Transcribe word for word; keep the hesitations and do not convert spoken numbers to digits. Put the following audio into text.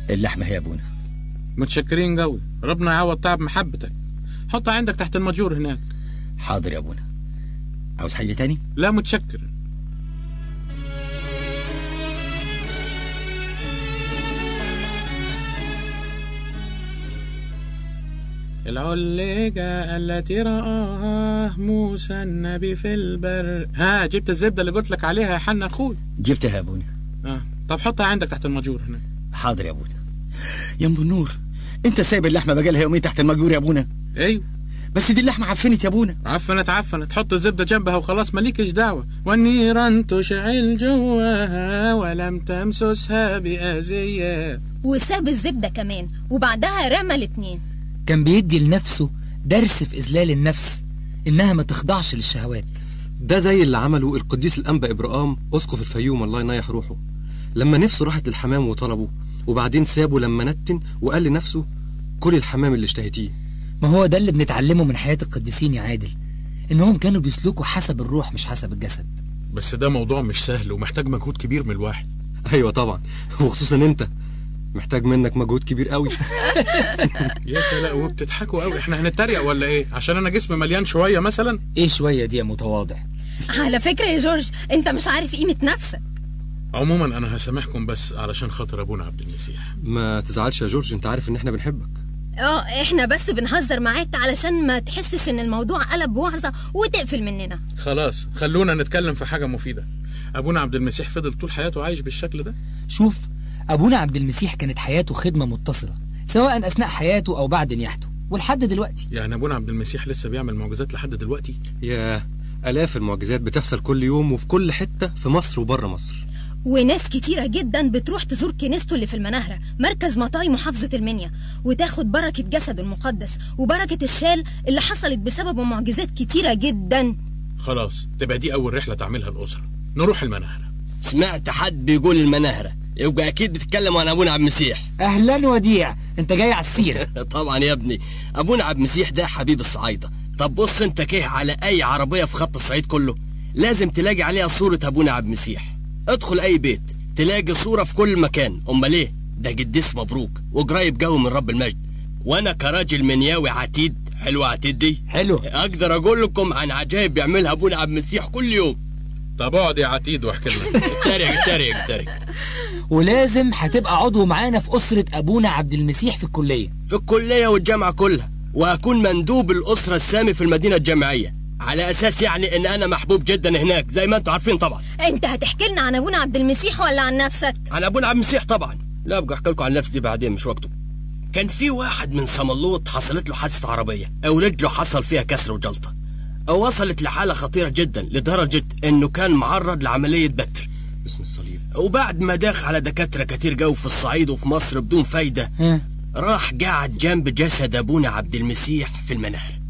اللحمة هي يا ابونا. متشكرين قوي، ربنا يعوض تعب محبتك. حطها عندك تحت المجور هناك. حاضر يا ابونا. عاوز حاجة تاني؟ لا متشكر. العليقة التي رآها موسى النبي في البر. ها جبت الزبدة اللي قلت لك عليها يا حنا اخوي؟ جبتها يا ابونا. اه طب حطها عندك تحت المجور هنا. حاضر يا ابونا. يا ام النور، انت سايب اللحمة بقالها يومين تحت المجور يا ابونا؟ ايوه بس دي اللحمة عفنت يا ابونا. عفنت عفنت، حط الزبدة جنبها وخلاص مالكش دعوة. والنيران تشعل جواها ولم تمسسها بأذية. وساب الزبدة كمان وبعدها رمى الاتنين. كان بيدي لنفسه درس في إذلال النفس، إنها ما تخضعش للشهوات. ده زي اللي عمله القديس الأنبا إبراهام أسقف الفيوم الله ينيح روحه، لما نفسه راحت للحمام وطلبه، وبعدين سابه لما نتن وقال لنفسه كل الحمام اللي اشتهيتيه. ما هو ده اللي بنتعلمه من حياة القديسين يا عادل، إنهم كانوا بيسلكوا حسب الروح مش حسب الجسد. بس ده موضوع مش سهل ومحتاج مجهود كبير من الواحد. أيوة طبعا، وخصوصا أنت محتاج منك مجهود كبير قوي. يا سلام، وبتضحكوا قوي. احنا هنتريق ولا ايه؟ عشان انا جسمي مليان شويه مثلا؟ ايه شويه دي يا متواضع؟ على فكره يا جورج انت مش عارف قيمه نفسك. عموما انا هسامحكم بس علشان خاطر ابونا عبد المسيح. ما تزعلش يا جورج، انت عارف ان احنا بنحبك. اه احنا بس بنهزر معاك علشان ما تحسش ان الموضوع قلب وعظه وتقفل مننا. خلاص خلونا نتكلم في حاجه مفيده. ابونا عبد المسيح فضل طول حياته عايش بالشكل ده؟ شوف، أبونا عبد المسيح كانت حياته خدمة متصلة، سواء أثناء حياته أو بعد نياحته ولحد دلوقتي. يعني أبونا عبد المسيح لسه بيعمل معجزات لحد دلوقتي؟ يا آلاف المعجزات بتحصل كل يوم وفي كل حتة في مصر وبره مصر. وناس كتيرة جدا بتروح تزور كنيسته اللي في المناهرة، مركز مطاي محافظة المنيا، وتاخد بركة جسده المقدس وبركة الشال اللي حصلت بسببه معجزات كتيرة جدا. خلاص تبقى دي أول رحلة تعملها الأسرة، نروح المناهرة. سمعت حد بيقول المناهرة، يبقى اكيد بتتكلم عن ابونا عبد المسيح. اهلا وديع، انت جاي على السيره. طبعا يا ابني، ابونا عبد المسيح ده حبيب الصعايده. طب بص انت كيه على اي عربيه في خط الصعيد كله لازم تلاقي عليها صوره ابونا عبد المسيح. ادخل اي بيت تلاقي صوره في كل مكان. امال ليه؟ ده قديس مبروك وقريب جو من رب المجد. وانا كراجل منياوي عتيد، حلوه عتيد دي، حلو، اقدر اقول لكم عن عجائب بيعملها ابونا عبد المسيح كل يوم. طب اقعد يا عتيد واحكي لنا. اتريق اتريق اتريق. ولازم هتبقى عضو معانا في أسرة أبونا عبد المسيح في الكلية. في الكلية والجامعة كلها، وأكون مندوب الأسرة السامي في المدينة الجامعية، على أساس يعني إن أنا محبوب جدا هناك زي ما أنتوا عارفين طبعا. أنت هتحكي لنا عن أبونا عبد المسيح ولا عن نفسك؟ عن أبونا عبد المسيح طبعا. لا أبقى أحكي لكم عن نفسي بعدين، مش وقته. كان في واحد من صملوط حصلت له حادثة عربية، أو رجله حصل فيها كسر وجلطة، أو وصلت لحالة خطيرة جدا لدرجة إنه كان معرض لعملية بتر. باسم الصليب. وبعد ما داخ على دكاترة كتير جو في الصعيد وفي مصر بدون فايدة، راح قاعد جنب جسد أبونا عبد المسيح في المناهرة.